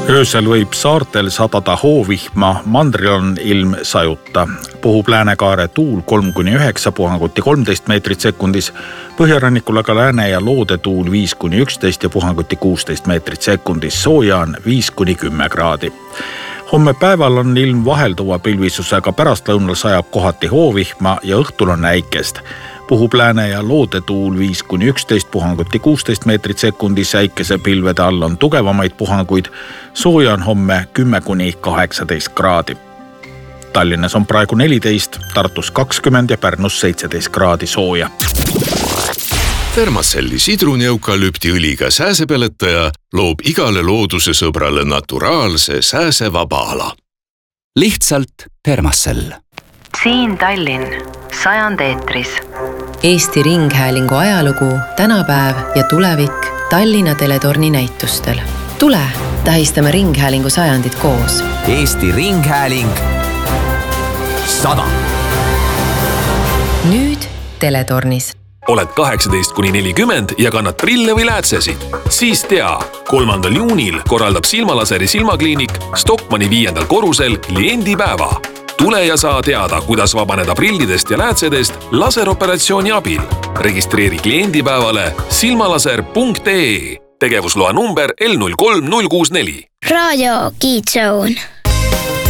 Öösel võib saartel sadada hoovihma, mandril on ilm sajuta. Puhub läänekaare tuul 3-9, puhanguti 13 meetrit sekundis, põhjarannikul aga lääne- ja loode tuul 5-11 ja puhanguti 16 meetrit sekundis, sooja on 5-10 kraadi. Homme päeval on ilm vahelduva pilvisusega, pärastlõunal sajab kohati hoovihma ja õhtul on äikest. Puhub lääne- ja loode tuul 5-11, puhanguti 16 meetrit sekundis, äikese pilvede all on tugevamaid puhanguid, sooja on homme 10-18 kraadi. Tallinnas on praegu 14, Tartus 20 ja Pärnus 17 kraadi sooja. Thermacelli sidruneukalüpti õliga sääsepeletaja loob igale looduse sõbrale naturaalse sääsevaba ala. Lihtsalt Thermacell. Siin Tallinn, 100 eetris. Eesti Ringhäälingu ajalugu, tänapäev ja tulevik Tallinna Teletorni näitustel. Tule, tähistame Ringhäälingu 100 koos. Eesti Ringhääling 100. Nüüd Teletornis. Oled 18-40 ja kannad prille või läätsesid? Siis tea, 3. juunil korraldab Silmalaseri silmakliinik Stockmanni 5. korrusel kliendipäeva. Tule ja saa teada, kuidas vabaneda prillidest ja läätsedest laseroperatsiooni abil. Registreeri kliendipäevale silmalaser.ee. Tegevusloa number L03064. Raadio Kids Zone.